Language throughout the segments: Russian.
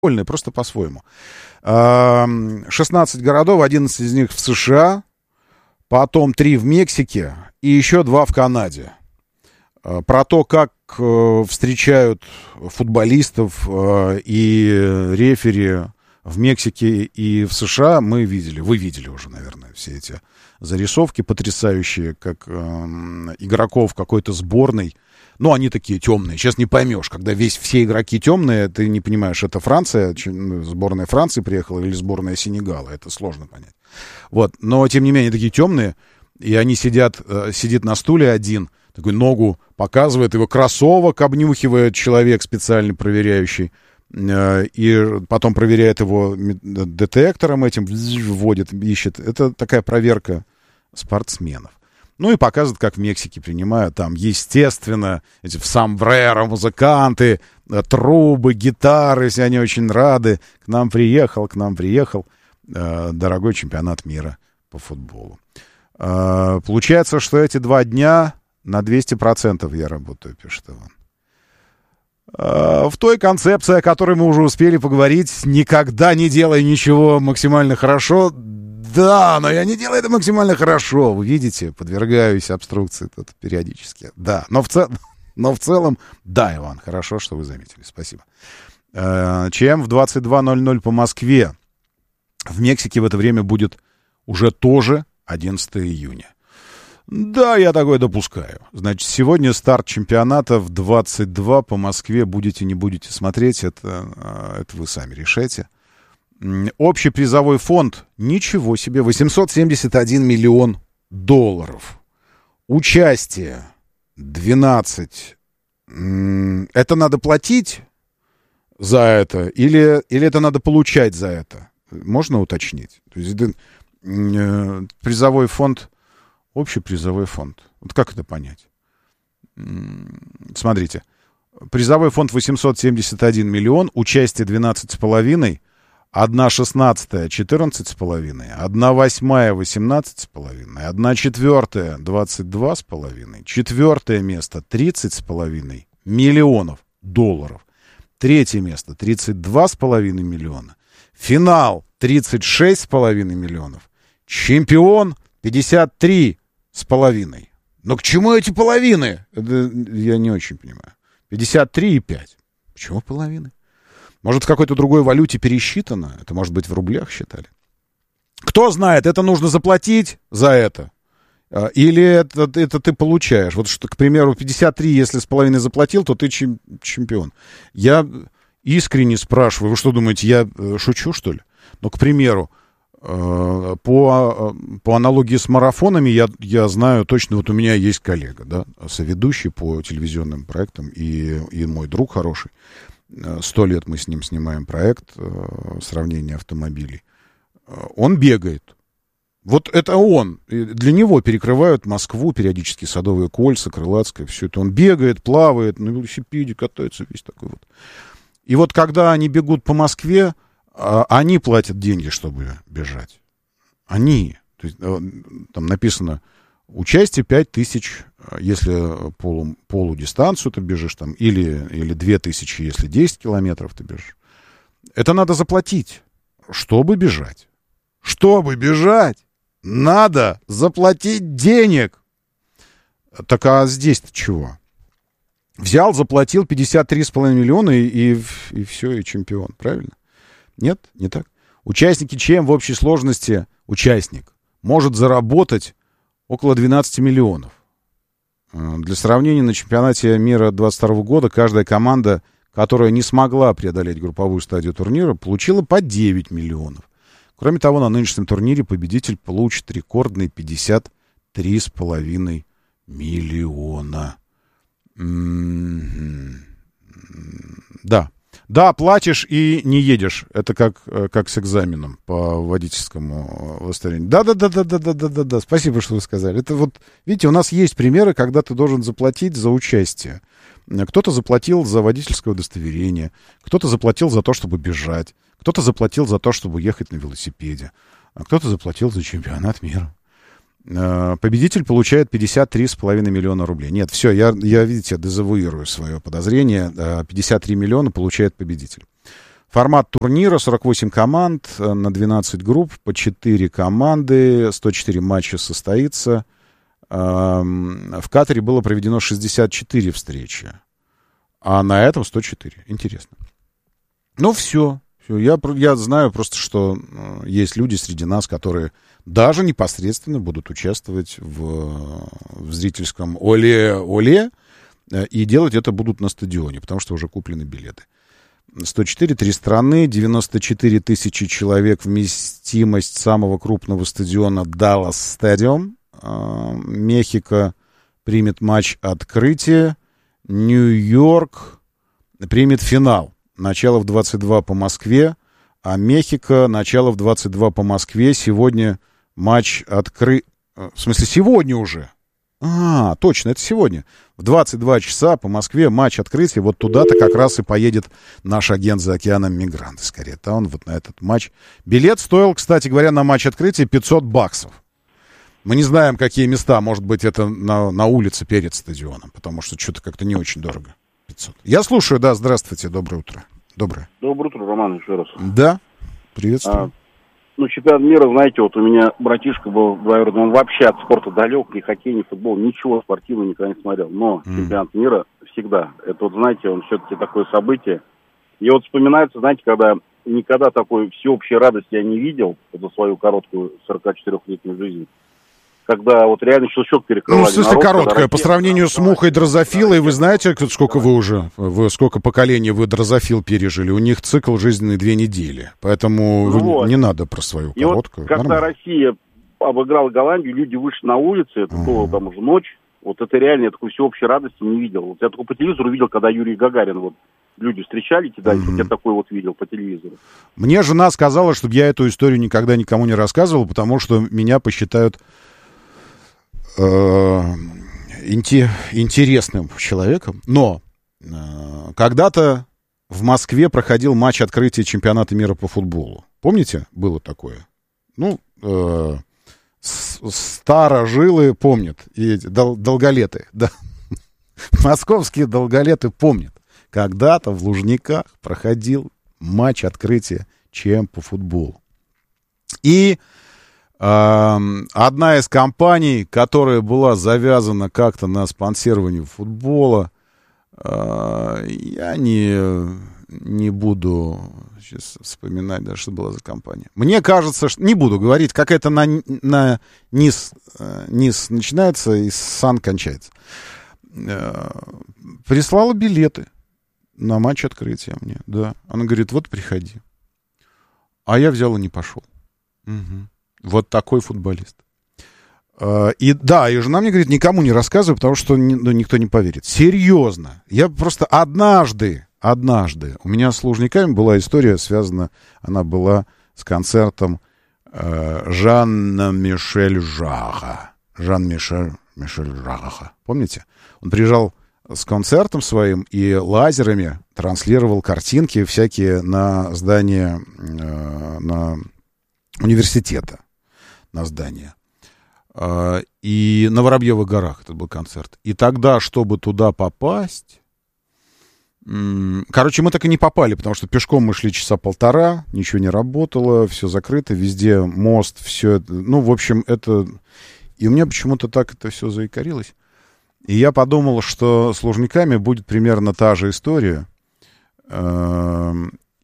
просто по-своему. 16 городов, 11 из них в США, потом 3 в Мексике и еще 2 в Канаде. Про то, как встречают футболистов и рефери в Мексике и в США, мы видели. Вы видели уже, наверное, все эти зарисовки потрясающие, как игроков какой-то сборной. Ну, они такие темные. Сейчас не поймешь, когда все игроки темные, ты не понимаешь, это Франция, сборная Франции приехала или сборная Сенегала. Это сложно понять. Вот. Но, тем не менее, такие темные. И они сидит на стуле один, такой ногу показывает, его кроссовок обнюхивает человек специально проверяющий. И потом проверяет его детектором этим, вводит, ищет. Это такая проверка спортсменов. Ну и показывают, как в Мексике принимают. Там, естественно, эти в сомбреро музыканты, трубы, гитары, все они очень рады. К нам приехал дорогой чемпионат мира по футболу. Получается, что эти 2 дня на 200% я работаю, пишет Иван. В той концепции, о которой мы уже успели поговорить, никогда не делай ничего максимально хорошо. Да, но я не делаю это максимально хорошо. Вы видите, подвергаюсь обструкции тут периодически. Да, но в целом, да, Иван, хорошо, что вы заметили. Спасибо. ЧМ в 22:00 по Москве. В Мексике в это время будет уже тоже 11 июня. Да, я такое допускаю. Значит, сегодня старт чемпионата в 22 по Москве. Будете, не будете смотреть, это вы сами решайте. Общий призовой фонд, ничего себе, $871 миллион. Участие 12. Это надо платить за это или это надо получать за это? Можно уточнить? То есть, призовой фонд... Общий призовой фонд. Вот как это понять? Смотрите. Призовой фонд 871 миллион, участие 12,5, 1/16 14,5, 1/8 18,5, 1/4 22,5, 4 место 30,5 миллионов долларов, 3 место 32,5 миллиона, финал 36,5 миллионов, чемпион 53,5. Но к чему эти половины? Это я не очень понимаю. 53,5. Почему половины? Может, в какой-то другой валюте пересчитано? Это, может быть, в рублях считали? Кто знает, это нужно заплатить за это? Или это ты получаешь? Вот, что, к примеру, 53, если с половиной заплатил, то ты чемпион. Я искренне спрашиваю, вы что думаете, я шучу, что ли? Ну, к примеру, по аналогии с марафонами я знаю точно, вот у меня есть коллега, да, соведущий по телевизионным проектам и мой друг хороший. 100 лет мы с ним снимаем проект сравнения автомобилей. Он бегает. Вот это он. И для него перекрывают Москву периодически, Садовые кольца, Крылатское, все это. Он бегает, плавает, на велосипеде катается, весь такой вот. И вот когда они бегут по Москве, они платят деньги, чтобы бежать. Они. То есть, там написано, участие 5000, если полудистанцию ты бежишь, там, или 2000, если 10 километров ты бежишь. Это надо заплатить, чтобы бежать. Чтобы бежать, надо заплатить денег. Так а здесь-то чего? Взял, заплатил 53,5 миллиона и все, и чемпион. Правильно? Нет, не так. Участники ЧМ в общей сложности, участник может заработать около 12 миллионов. Для сравнения, на чемпионате мира 2022 года каждая команда, которая не смогла преодолеть групповую стадию турнира, получила по 9 миллионов. Кроме того, на нынешнем турнире победитель получит рекордные 53,5 миллиона. Да. Да, платишь и не едешь. Это как с экзаменом по водительскому удостоверению. Да. Спасибо, что вы сказали. Это вот, видите, у нас есть примеры, когда ты должен заплатить за участие. Кто-то заплатил за водительское удостоверение, кто-то заплатил за то, чтобы бежать, кто-то заплатил за то, чтобы ехать на велосипеде, а кто-то заплатил за чемпионат мира. Победитель получает 53,5 миллиона рублей. Нет, все, я видите, дезавуирую свое подозрение. 53 миллиона получает победитель. Формат турнира: 48 команд на 12 групп, по 4 команды, 104 матча состоится. В Катаре было проведено 64 встречи, а на этом 104. Интересно. Ну, все. Я знаю просто, что есть люди среди нас, которые даже непосредственно будут участвовать в зрительском оле-оле, и делать это будут на стадионе, потому что уже куплены билеты. 104, 3 страны, 94 тысячи человек, вместимость самого крупного стадиона Dallas Stadium. Мехико примет матч открытия. Нью-Йорк примет финал. Начало в 22 по Москве, а Мехико начало в 22 по Москве. Сегодня матч В смысле, сегодня уже. Точно, это сегодня. В 22 часа по Москве матч открытия. Вот туда-то как раз и поедет наш агент за океаном Мигрант из Каретаун вот на этот матч. Билет стоил, кстати говоря, на матч открытия $500. Мы не знаем, какие места. Может быть, это на улице перед стадионом, потому что что-то как-то не очень дорого. 500. Я слушаю, да, здравствуйте, доброе утро. Доброе утро, Роман, еще раз. Да, приветствую. Чемпионат мира, знаете, вот у меня братишка был двоюродный, он вообще от спорта далек, ни хоккей, ни футбол, ничего спортивного никогда не смотрел. Но чемпионат мира всегда, это вот, знаете, он все-таки такое событие. И вот вспоминается, знаете, когда никогда такой всеобщей радости я не видел за свою короткую 44-летнюю жизнь. Когда вот реально щелчок перекрывали. В смысле короткая? По сравнению с мухой дрозофилой, вы знаете, сколько сколько поколений вы дрозофил пережили? У них цикл жизненный 2 недели. Поэтому не надо про свою короткую. Вот, когда Россия обыграла Голландию, люди вышли на улицы, это было там уже ночь. Вот это реально, я такой всеобщей радости не видел. Вот я только по телевизору видел, когда Юрий Гагарин, вот люди встречали, кидались, вот я такой вот видел по телевизору. Мне жена сказала, чтобы я эту историю никогда никому не рассказывал, потому что меня посчитают интересным человеком. Но когда-то в Москве проходил матч открытия чемпионата мира по футболу. Помните, было такое? Старожилы помнят, и долголеты, да. Московские долголеты помнят. Когда-то в Лужниках проходил матч открытия ЧМ по футболу. И одна из компаний, которая была завязана как-то на спонсировании футбола, я не буду сейчас вспоминать, да, что была за компания. Мне кажется, что не буду говорить, как это на низ начинается и сан кончается. Прислала билеты на матч открытия мне, да. Она говорит, вот приходи. А я взял и не пошел. Угу. Вот такой футболист. И жена мне говорит, никому не рассказывай, потому что никто не поверит. Серьезно. Я просто однажды у меня с Лужниками была история связана, она была с концертом Жан-Мишель Жарра. Помните? Он приезжал с концертом своим и лазерами транслировал картинки всякие на здание на университета. На здание. И на Воробьевых горах это был концерт. И тогда, чтобы туда попасть... Короче, мы так и не попали, потому что пешком мы шли часа 1,5, ничего не работало, все закрыто, везде мост, все это... в общем, это... И у меня почему-то так это все заикарилось. И я подумал, что с Лужниками будет примерно та же история. А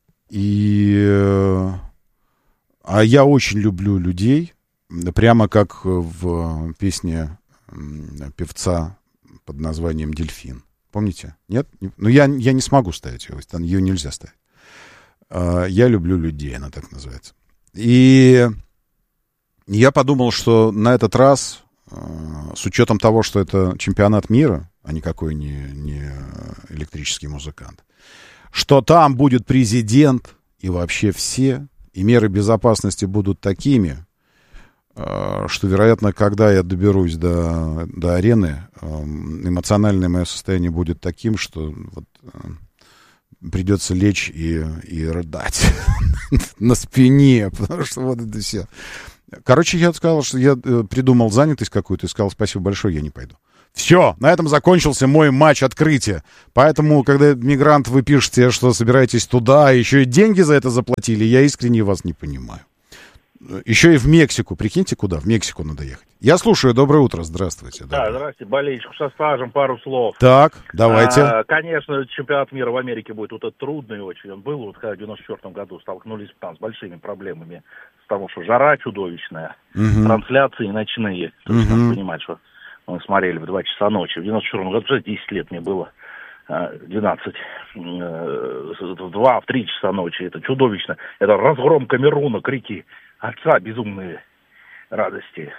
я очень люблю людей, прямо как в песне певца под названием «Дельфин». Помните? Нет? Я не смогу ставить ее нельзя ставить. Я люблю людей, она так называется. И я подумал, что на этот раз, с учетом того, что это чемпионат мира, а никакой не электрический музыкант, что там будет президент и вообще все, и меры безопасности будут такими, что, вероятно, когда я доберусь до арены, эмоциональное мое состояние будет таким, что придется лечь и рыдать на спине, потому что вот это все. Короче, я сказал, что я придумал занятость какую-то и сказал, спасибо большое, я не пойду. Все, на этом закончился мой матч открытия. Поэтому, когда мигрант вы пишете, что собираетесь туда, еще и деньги за это заплатили, я искренне вас не понимаю. Еще и в Мексику. Прикиньте, куда? В Мексику надо ехать. Я слушаю. Доброе утро. Здравствуйте. Да, здравствуйте. Болельщик со стажем, пару слов. Так, давайте. Конечно, чемпионат мира в Америке будет вот этот трудный очень. Он был, вот когда в 94 году столкнулись там с большими проблемами. Потому что жара чудовищная, трансляции ночные. То есть, надо понимать, что мы смотрели в 2 часа ночи. В 94 году уже 10 лет мне было. 12, в 2, в 3 часа ночи. Это чудовищно. Это разгром Камеруна, крики отца, безумные радости.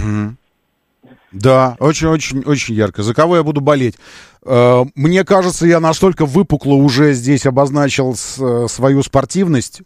Да, очень-очень-очень ярко. За кого я буду болеть? Мне кажется, я настолько выпукло уже здесь обозначил свою спортивность.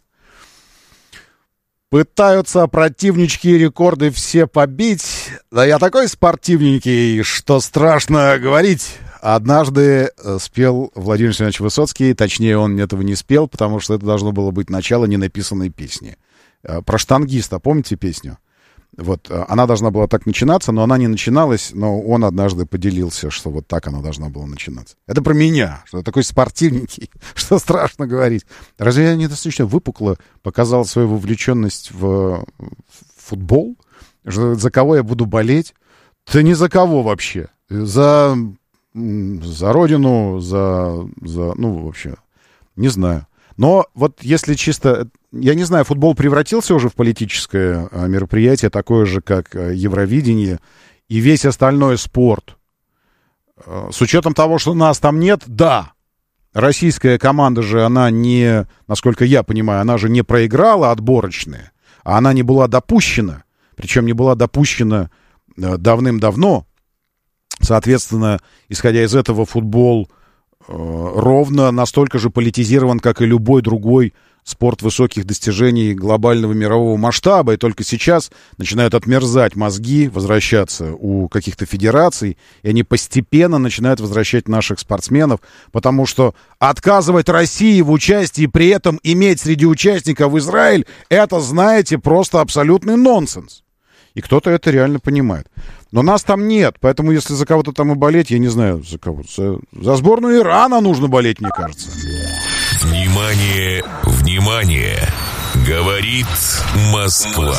Пытаются противнички рекорды все побить. Да я такой спортивненький, что страшно говорить. Однажды спел Владимир Семенович Высоцкий, точнее, он этого не спел, потому что это должно было быть начало ненаписанной песни. Про штангиста, помните песню? Вот, она должна была так начинаться, но она не начиналась, но он однажды поделился, что вот так она должна была начинаться. Это про меня, что я такой спортивненький, что страшно говорить. Разве я недостаточно выпукло показал свою вовлеченность в футбол? За кого я буду болеть? Да ни за кого вообще. За родину, ну, вообще, не знаю. Но вот если чисто, я не знаю, футбол превратился уже в политическое мероприятие, такое же, как Евровидение и весь остальной спорт. С учетом того, что нас там нет, да. Российская команда же, она не, насколько я понимаю, она же не проиграла отборочные, а она не была допущена. Причем не была допущена давным-давно. Соответственно, исходя из этого, футбол ровно настолько же политизирован, как и любой другой спорт высоких достижений глобального мирового масштаба. И только сейчас начинают отмерзать мозги, возвращаться у каких-то федераций, и они постепенно начинают возвращать наших спортсменов, потому что отказывать России в участии, при этом иметь среди участников Израиль, это, знаете, просто абсолютный нонсенс. И кто-то это реально понимает. Но нас там нет, поэтому если за кого-то там и болеть, я не знаю, за кого. За сборную Ирана нужно болеть, мне кажется. Внимание, внимание! Говорит Москва.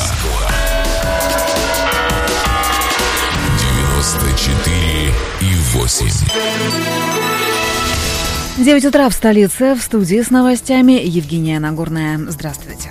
94,8. 9 утра в столице. В студии с новостями Евгения Нагорная. Здравствуйте.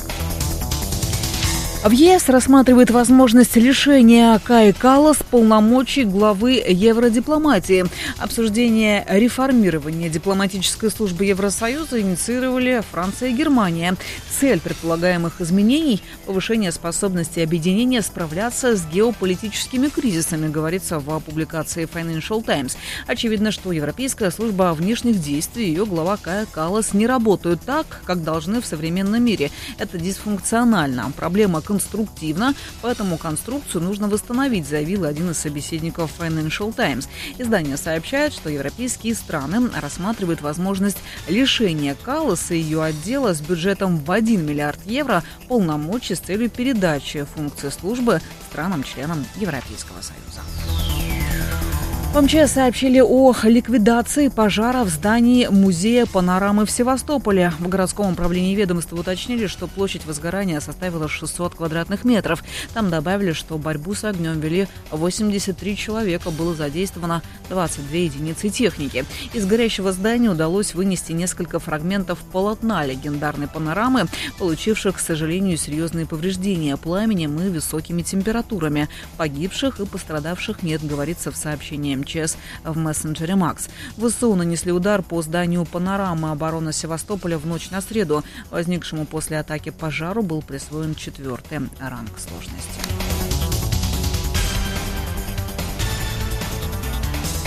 В ЕС рассматривает возможность лишения Каи Каллас полномочий главы евродипломатии. Обсуждение реформирования дипломатической службы Евросоюза инициировали Франция и Германия. Цель предполагаемых изменений – повышение способности объединения справляться с геополитическими кризисами, говорится в публикации Financial Times. Очевидно, что Европейская служба внешних действий и ее глава Кая Каллас не работают так, как должны в современном мире. Это дисфункционально. Проблема конструктивна, поэтому конструкцию нужно восстановить, заявил один из собеседников Financial Times. Издание сообщает, что европейские страны рассматривают возможность лишения Каллас и ее отдела с бюджетом в 1 миллиард евро полномочий с целью передачи функций службы странам-членам Европейского Союза. В МЧС сообщили о ликвидации пожара в здании музея панорамы в Севастополе. В городском управлении ведомства уточнили, что площадь возгорания составила 600 квадратных метров. Там добавили, что борьбу с огнем вели 83 человека, было задействовано 22 единицы техники. Из горящего здания удалось вынести несколько фрагментов полотна легендарной панорамы, получивших, к сожалению, серьезные повреждения пламенем и высокими температурами. Погибших и пострадавших нет, говорится в сообщении МЧС в мессенджере МАКС. ВСУ нанесли удар по зданию панорамы обороны Севастополя в ночь на среду. Возникшему после атаки пожару был присвоен 4-й ранг сложности.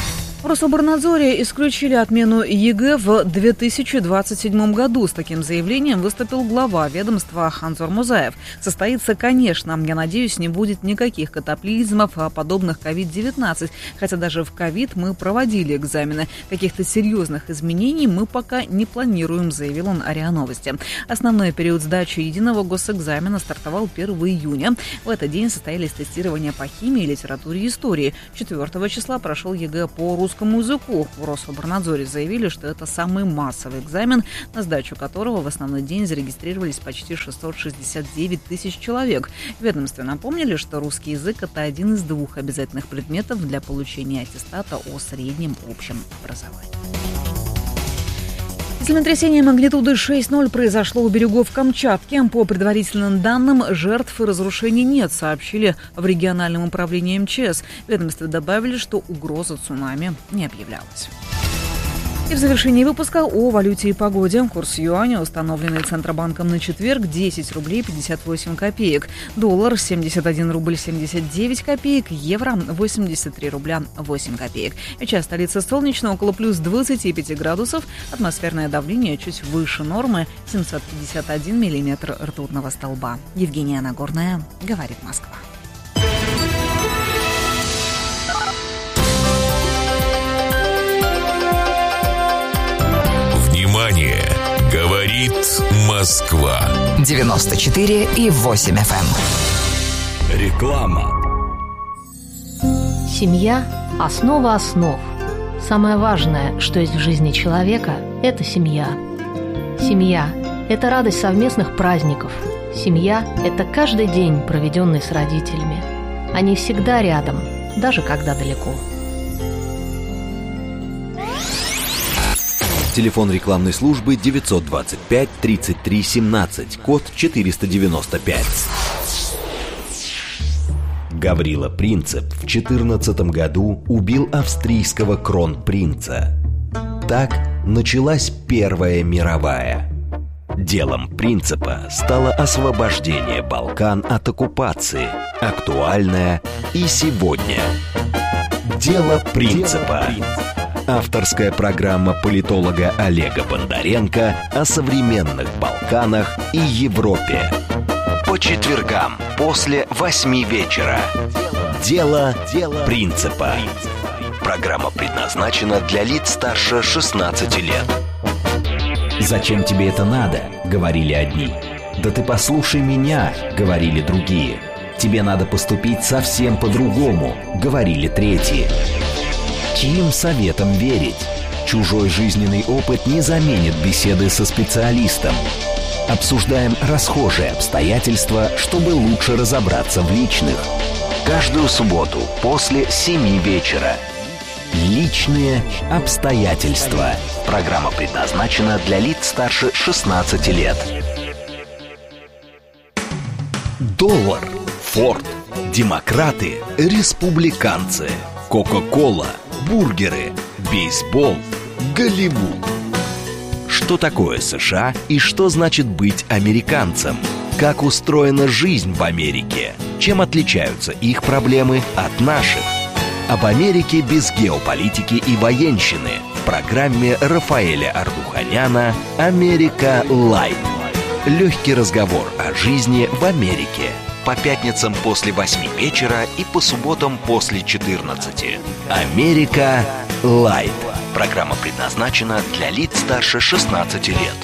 В Рособорнадзоре исключили отмену ЕГЭ в 2027 году. С таким заявлением выступил глава ведомства Анзор Музаев. Состоится, конечно, я надеюсь, не будет никаких катаклизмов, подобных COVID-19. Хотя даже в ковид мы проводили экзамены. Каких-то серьезных изменений мы пока не планируем, заявил он РИА Новости. Основной период сдачи единого госэкзамена стартовал 1 июня. В этот день состоялись тестирования по химии, литературе и истории. 4 числа прошел ЕГЭ по русскому языку. В Рособорнадзоре заявили, что это самый массовый экзамен, на сдачу которого в основной день зарегистрировались почти 669 тысяч человек. В ведомстве напомнили, что русский язык – это один из 2 обязательных предметов для получения аттестата о среднем общем образовании. Землетрясение магнитуды 6,0 произошло у берегов Камчатки. По предварительным данным, жертв и разрушений нет, сообщили в региональном управлении МЧС. В ведомстве добавили, что угроза цунами не объявлялась. И в завершении выпуска о валюте и погоде. Курс юаня, установленный Центробанком на четверг, 10 рублей 58 копеек. Доллар 71 рубль 79 копеек. Евро 83 рубля 8 копеек. Сейчас столица солнечно, около плюс 25 градусов. Атмосферное давление чуть выше нормы, 751 миллиметр ртутного столба. Евгения Нагорная, говорит Москва. Внимание! Говорит Москва. 94,8 FM. Реклама. Семья – основа основ. Самое важное, что есть в жизни человека – это семья. Семья – это радость совместных праздников. Семья – это каждый день, проведенный с родителями. Они всегда рядом, даже когда далеко. Телефон рекламной службы 925 33 17, код 495. Гаврила Принцип в 2014 году убил австрийского кронпринца. Так началась Первая мировая. Делом Принципа стало освобождение Балкан от оккупации, актуальное и сегодня. Дело Принципа. Авторская программа политолога Олега Бондаренко о современных Балканах и Европе. По четвергам после 8 вечера. Дело Принципа. Программа предназначена для лиц старше 16 лет. «Зачем тебе это надо?» — говорили одни. «Да ты послушай меня», — говорили другие. «Тебе надо поступить совсем по-другому», — говорили третьи. Чьим советом верить? Чужой жизненный опыт не заменит беседы со специалистом. Обсуждаем расхожие обстоятельства, чтобы лучше разобраться в личных. Каждую субботу после 7 вечера. Личные обстоятельства. Программа предназначена для лиц старше 16 лет. Доллар, Форд, демократы, республиканцы, Кока-кола, бургеры, бейсбол, Голливуд. Что такое США и что значит быть американцем? Как устроена жизнь в Америке? Чем отличаются их проблемы от наших? Об Америке без геополитики и военщины в программе Рафаэля Ардуханяна «Америка Лайт». Легкий разговор о жизни в Америке. По пятницам после 8 вечера и по субботам после 14. «Америка Лайт». Программа предназначена для лиц старше 16 лет.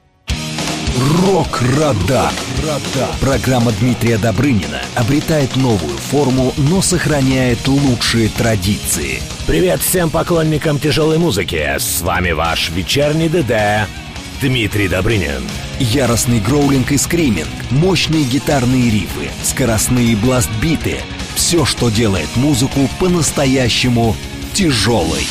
Рок-радар. Программа Дмитрия Добрынина обретает новую форму, но сохраняет лучшие традиции. Привет всем поклонникам тяжелой музыки. С вами ваш вечерний ДД Дмитрий Добрынин. Яростный гроулинг и скриминг, мощные гитарные рифы, скоростные бласт-биты. Все, что делает музыку по-настоящему тяжелой.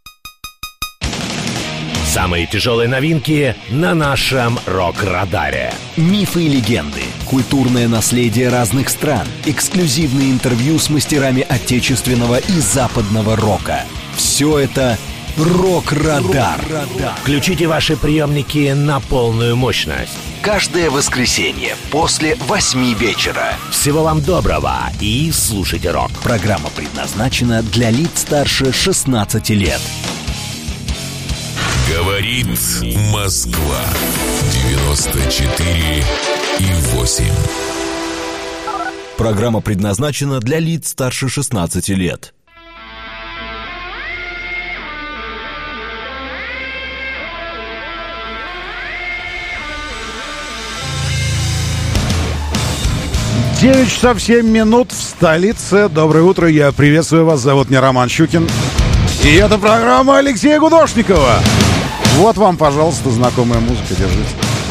Самые тяжелые новинки на нашем рок-радаре. Мифы и легенды, культурное наследие разных стран, эксклюзивные интервью с мастерами отечественного и западного рока. Все это «Рок-радар». Включите ваши приемники на полную мощность. каждое воскресенье после 8 вечера. Всего вам доброго и слушайте рок. Программа предназначена для лиц старше 16 лет. Говорит Москва. 94,8. Программа предназначена для лиц старше 16 лет. Девять часов 7 минут в столице. Доброе утро, я приветствую вас. Зовут меня Роман Щукин. И это программа Алексея Гудошникова. Вот вам, пожалуйста, знакомая музыка, держите.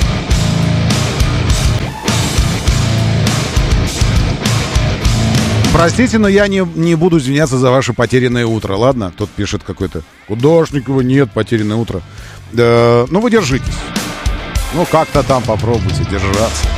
Простите, но я не буду извиняться за ваше потерянное утро, ладно? Тут пишет какой-то: Гудошникова, нет, потерянное утро. Ну, вы держитесь. Ну, как-то там попробуйте держаться.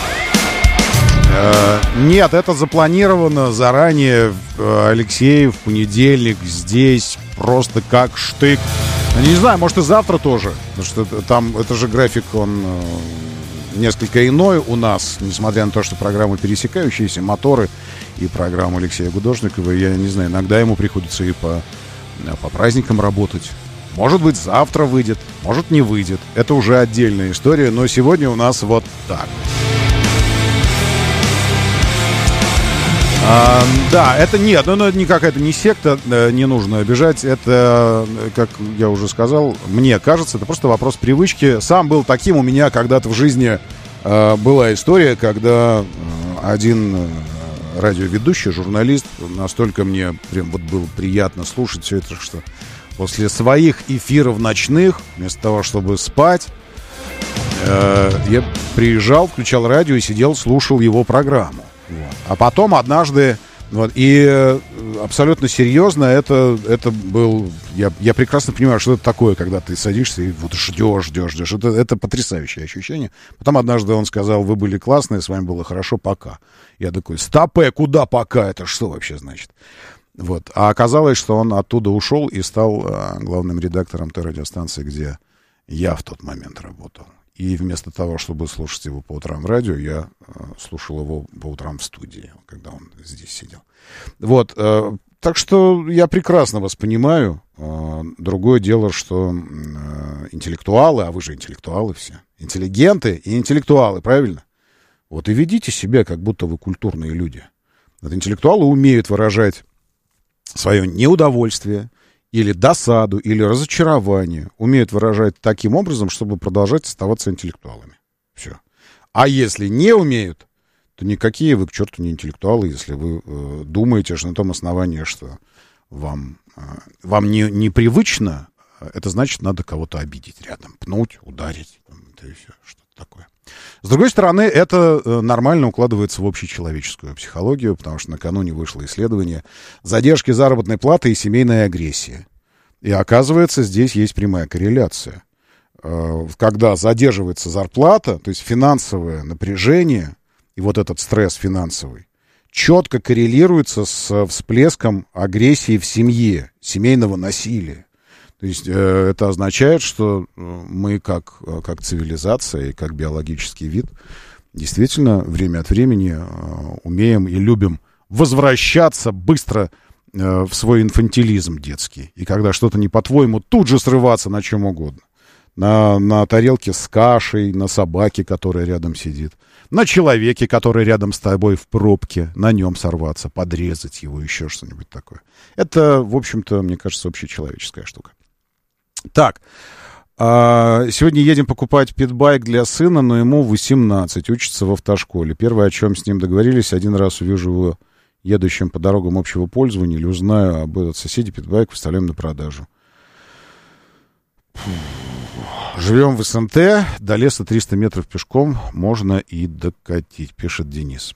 Нет, это запланировано заранее. Алексей в понедельник здесь просто как штык. Не знаю, может и завтра тоже. Потому что там, это же график, он несколько иной у нас. Несмотря на то, что программы пересекающиеся, моторы и программа Алексея Гудошникова. Я не знаю, иногда ему приходится и по праздникам работать. Может быть, завтра выйдет, может не выйдет. Это уже отдельная история. Но сегодня у нас вот так. Да, это нет, но это никакая-то не секта, не нужно обижать. Это, как я уже сказал, мне кажется, это просто вопрос привычки. Сам был таким, у меня когда-то в жизни была история, когда один радиоведущий, журналист, настолько мне прям вот было приятно слушать все это, что после своих эфиров ночных, вместо того, чтобы спать, я приезжал, включал радио и сидел, слушал его программу. Вот. А потом однажды, вот, и абсолютно серьезно, это был, я прекрасно понимаю, что это такое, когда ты садишься и вот ждешь. Это потрясающее ощущение. Потом однажды он сказал: вы были классные, с вами было хорошо, пока. Я такой: стопэ, куда пока? Это что вообще значит? Вот. А оказалось, что он оттуда ушел и стал главным редактором той радиостанции, где я в тот момент работал. И вместо того, чтобы слушать его по утрам в радио, я слушал его по утрам в студии, когда он здесь сидел. Вот. Так что я прекрасно вас понимаю. Другое дело, что интеллектуалы, а вы же интеллектуалы все, интеллигенты и интеллектуалы, правильно? Вот и ведите себя, как будто вы культурные люди. Вот интеллектуалы умеют выражать свое неудовольствие, или досаду, или разочарование умеют выражать таким образом, чтобы продолжать оставаться интеллектуалами. Все. А если не умеют, то никакие вы к черту не интеллектуалы, если вы думаете, что на том основании, что вам непривычно, это значит, надо кого-то обидеть рядом, пнуть, ударить, это и все, что-то такое. С другой стороны, это нормально укладывается в общечеловеческую психологию, потому что накануне вышло исследование задержки заработной платы и семейная агрессия. И оказывается, здесь есть прямая корреляция. Когда задерживается зарплата, то есть финансовое напряжение и вот этот стресс финансовый, четко коррелируется с всплеском агрессии в семье, семейного насилия. То есть это означает, что мы как цивилизация и как биологический вид действительно время от времени умеем и любим возвращаться быстро в свой инфантилизм детский. И когда что-то не по-твоему, тут же срываться на чем угодно. На тарелке с кашей, на собаке, которая рядом сидит, на человеке, который рядом с тобой в пробке, на нем сорваться, подрезать его, еще что-нибудь такое. Это, в общем-то, мне кажется, общечеловеческая штука. Так, сегодня едем покупать питбайк для сына, но ему 18, учится в автошколе. Первое, о чем с ним договорились: один раз увижу его едущим по дорогам общего пользования или узнаю об этом соседе, питбайк выставляем на продажу. Живем в СНТ, до леса 300 метров пешком можно и докатить, пишет Денис.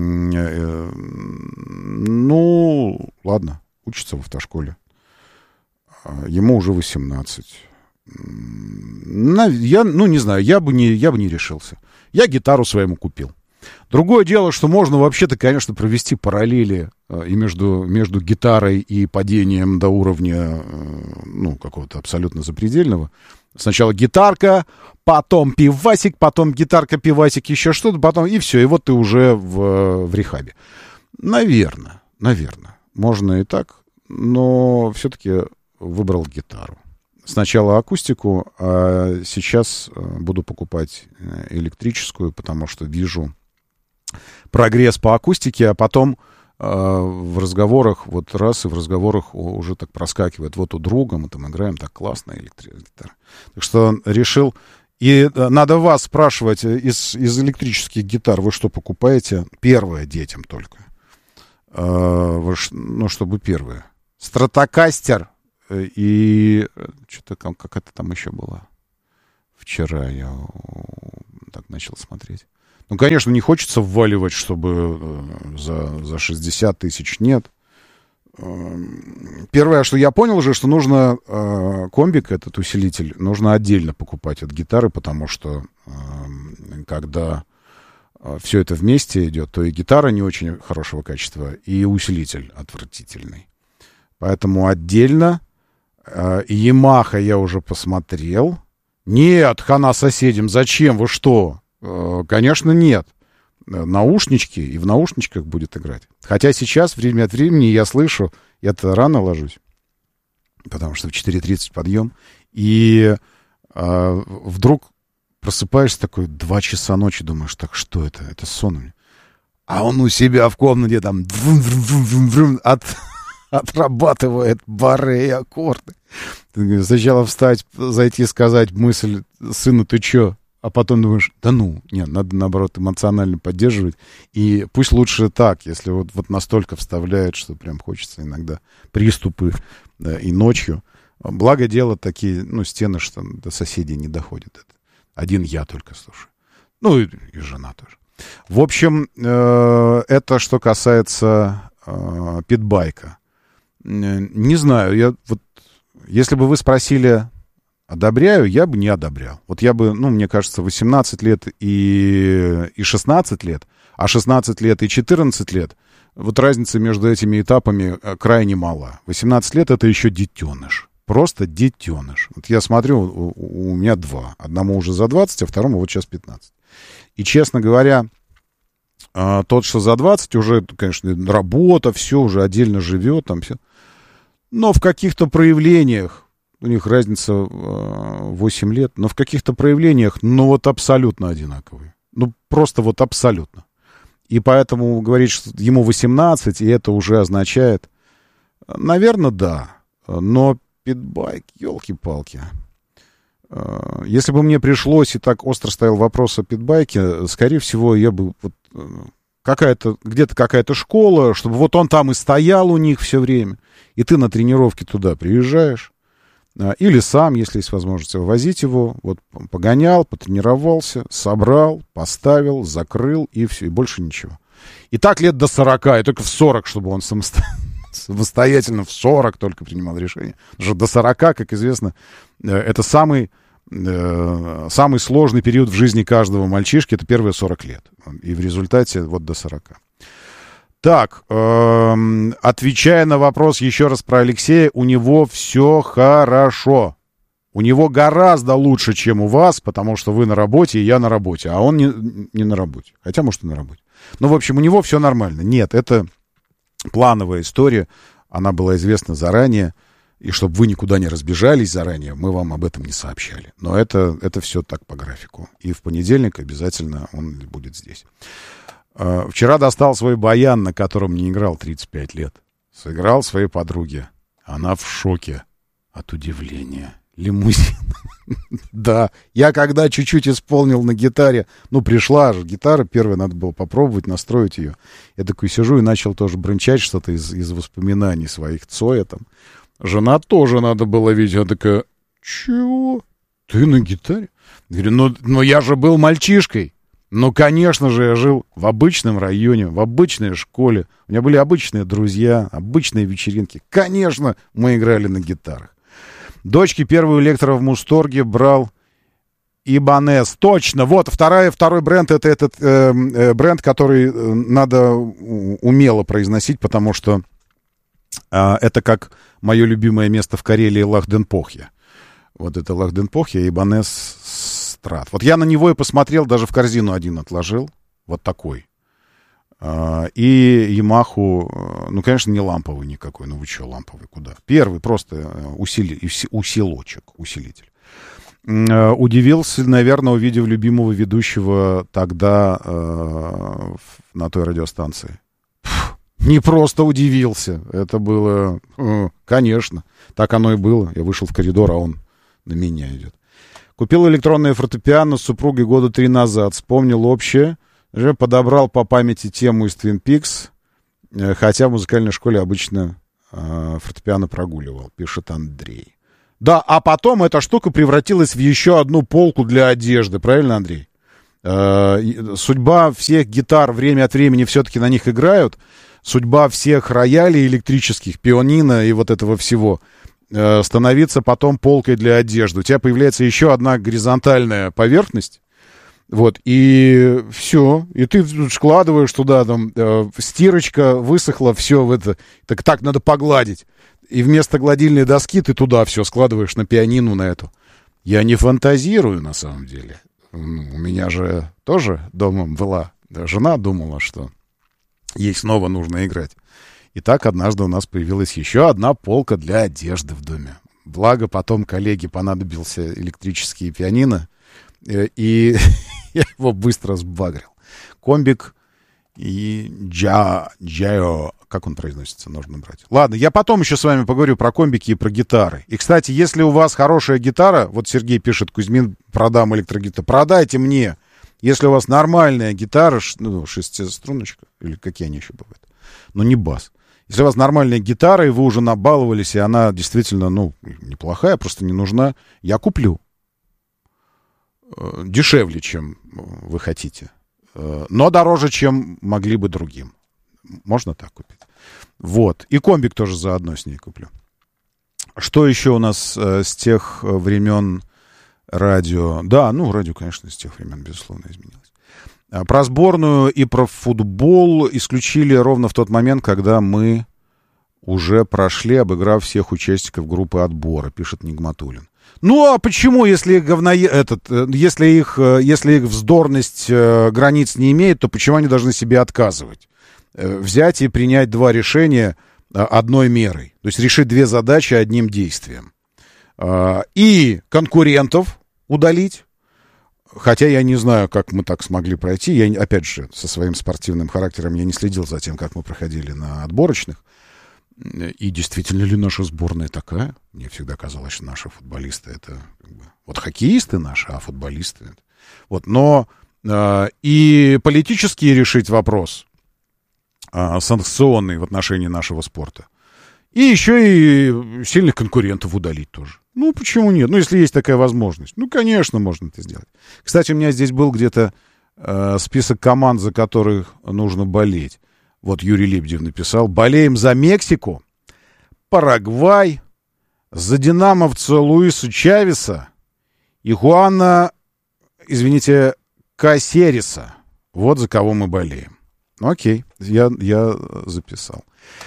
Ну, ладно, учится в автошколе. Ему уже 18. Я, не знаю, я бы не решился. Я гитару своему купил. Другое дело, что можно вообще-то, конечно, провести параллели и между гитарой и падением до уровня, какого-то абсолютно запредельного. Сначала гитарка, потом пивасик, потом гитарка, пивасик, еще что-то, потом и все, и вот ты уже в рехабе. Наверное. Можно и так, но все-таки выбрал гитару. Сначала акустику, а сейчас буду покупать электрическую, потому что вижу прогресс по акустике, а потом в разговорах, вот раз и в разговорах уже так проскакивает. Вот у друга мы там играем, так классно, электрогитара. Так что решил... И надо вас спрашивать, из электрических гитар вы что покупаете? Первое детям только. Ну, чтобы первое. Стратокастер и... Что-то какая-то там еще была. Вчера я так начал смотреть. Ну, конечно, не хочется вваливать, чтобы за 60 тысяч, нет. Первое, что я понял уже, что нужно комбик, этот усилитель, нужно отдельно покупать от гитары, потому что когда все это вместе идет, то и гитара не очень хорошего качества, и усилитель отвратительный. Поэтому отдельно. Ямаха я уже посмотрел. Нет, хана соседям, зачем, вы что? Конечно, нет. Наушнички, и в наушничках будет играть. Хотя сейчас, время от времени, я слышу, я-то рано ложусь, потому что в 4:30 подъем, и вдруг просыпаешься такой 2 часа ночи, думаешь, так что это? Это сон у меня. А он у себя в комнате там отрабатывает бары и аккорды. Сначала встать, зайти и сказать мысль: сыну, ты чё? А потом думаешь, да ну, нет, надо, наоборот, эмоционально поддерживать. И пусть лучше так, если вот настолько вставляет, что прям хочется иногда приступы, да, и ночью. Благо дело такие, ну, стены, что до соседей не доходят. Это один я только слушаю. Ну, и жена тоже. В общем, это что касается питбайка. Не знаю, если бы вы спросили... Одобряю, я бы не одобрял. Вот я бы, мне кажется, 18 лет и 16 лет, а 16 лет и 14 лет, вот разница между этими этапами крайне мала. 18 лет — это еще детеныш. Просто детеныш. Вот я смотрю, у меня 2. Одному уже за 20, а второму вот сейчас 15. И, честно говоря, тот, что за 20, уже, конечно, работа, все, уже отдельно живет, там все. Но в каких-то проявлениях, у них разница 8 лет, но в каких-то проявлениях, вот абсолютно одинаковые. Просто вот абсолютно. И поэтому говорить, что ему 18, и это уже означает... Наверное, да. Но питбайк, елки-палки. Если бы мне пришлось, и так остро стоял вопрос о питбайке, скорее всего, я бы... где-то какая-то школа, чтобы вот он там и стоял у них все время, и ты на тренировке туда приезжаешь. Или сам, если есть возможность, возить его, вот погонял, потренировался, собрал, поставил, закрыл, и все, и больше ничего. И так лет до 40, и только в 40, чтобы он самостоятельно в 40 только принимал решение. Потому что до 40, как известно, это самый сложный период в жизни каждого мальчишки, это первые 40 лет. И в результате вот до 40. Так, отвечая на вопрос еще раз про Алексея, у него все хорошо. У него гораздо лучше, чем у вас, потому что вы на работе, и я на работе, а он не на работе. Хотя, может, и на работе. В общем, у него все нормально. Нет, это плановая история, она была известна заранее, и чтобы вы никуда не разбежались заранее, мы вам об этом не сообщали. Но это все так по графику. И в понедельник обязательно он будет здесь. Вчера достал свой баян, на котором не играл 35 лет. Сыграл своей подруге. Она в шоке от удивления. Лимузин. Да, я когда чуть-чуть исполнил на гитаре, пришла же гитара, первая надо было попробовать, настроить ее. Я такой сижу и начал тоже бренчать что-то из воспоминаний своих Цоя там. Жена тоже надо было видеть. Она такая: чего? Ты на гитаре? Я говорю, но я же был мальчишкой. Конечно же, я жил в обычном районе, в обычной школе. У меня были обычные друзья, обычные вечеринки. Конечно, мы играли на гитарах. Дочке первую электро в Мусторге брал Ибанез. Точно, вот, второй бренд, это этот бренд, который надо умело произносить, потому что это как мое любимое место в Карелии Лахденпохье. Вот это Лахденпох и Ibanez Strat. Вот я на него и посмотрел, даже в корзину один отложил. Вот такой. И Ямаху, ну, конечно, не ламповый никакой. Ну, вы что, ламповый, куда? Первый просто усилитель. Удивился, наверное, увидев любимого ведущего тогда на той радиостанции. Не просто удивился. Это было, конечно, так оно и было. Я вышел в коридор, а он на меня идет. Купил электронное фортепиано с супругой года 3 назад. Вспомнил общее. Уже подобрал по памяти тему из Twin Peaks. Хотя в музыкальной школе обычно фортепиано прогуливал, пишет Андрей. Да, а потом эта штука превратилась в еще одну полку для одежды. Правильно, Андрей? Судьба всех гитар время от времени все-таки на них играют. Судьба всех роялей электрических, пианино и вот этого всего становиться потом полкой для одежды. У тебя появляется еще одна горизонтальная поверхность. Вот, и все. И ты складываешь туда, там, стирочка высохла, все в это. Так надо погладить. И вместо гладильной доски ты туда все складываешь на пианино, на эту. Я не фантазирую, на самом деле. У меня же тоже дома была жена, думала, что ей снова нужно играть. И так однажды у нас появилась еще одна полка для одежды в доме. Благо потом коллеге понадобился электрический пианино, и я его быстро сбагрил. Комбик и Джайо, как он произносится, нужно брать. Ладно, я потом еще с вами поговорю про комбики и про гитары. И, кстати, если у вас хорошая гитара, вот Сергей пишет, Кузьмин, продам электрогитару, продайте мне. Если у вас нормальная гитара, шестиструночка, или какие они еще бывают, но не бас. Если у вас нормальная гитара, и вы уже набаловались, и она действительно, неплохая, просто не нужна, я куплю. Дешевле, чем вы хотите. Но дороже, чем могли бы другим. Можно так купить. Вот. И комбик тоже заодно с ней куплю. Что еще у нас с тех времен радио? Да, радио, конечно, с тех времен, безусловно, изменилось. Про сборную и про футбол исключили ровно в тот момент, когда мы уже прошли, обыграв всех участников группы отбора, пишет Нигматуллин. Ну, а почему, если их вздорность границ не имеет, то почему они должны себе отказывать? Взять и принять 2 решения одной мерой. То есть решить 2 задачи одним действием. И конкурентов удалить. Хотя я не знаю, как мы так смогли пройти. Я, опять же, со своим спортивным характером я не следил за тем, как мы проходили на отборочных. И действительно ли наша сборная такая? Мне всегда казалось, что наши футболисты это вот хоккеисты наши, а футболисты. Вот, но и политически решить вопрос санкционный в отношении нашего спорта. И еще и сильных конкурентов удалить тоже. Почему нет? Если есть такая возможность. Конечно, можно это сделать. Кстати, у меня здесь был где-то список команд, за которых нужно болеть. Вот Юрий Лебедев написал. Болеем за Мексику, Парагвай, за динамовца Луиса Чавеса и Хуана, Касериса. Вот за кого мы болеем. Окей, я записал.